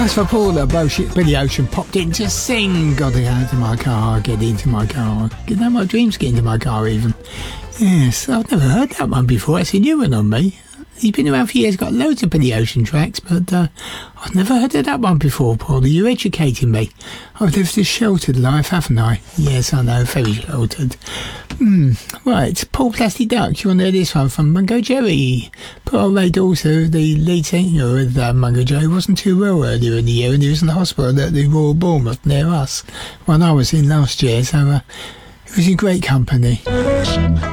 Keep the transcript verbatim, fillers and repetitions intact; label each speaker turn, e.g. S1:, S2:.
S1: That's for Paul that Billy Ocean popped in to sing. Gotta get into my car, get into my car. Get out my dreams, get into my car even. Yes, I've never heard that one before. It's a new one on me. He's been around for years, got loads of Billy Ocean tracks, but uh, I've never heard of that one before, Paul. You're educating me. I've lived a sheltered life, haven't I? Yes, I know, very sheltered. Hmm, right, Paul Plastic Duck, you want to hear this one from Mungo Jerry? Poor Ray Dawson, the lead singer of uh, Mungo Jerry, wasn't too well earlier in the year, and he was in the hospital at the Royal Bournemouth near us, when I was in last year, so uh, it was in great company.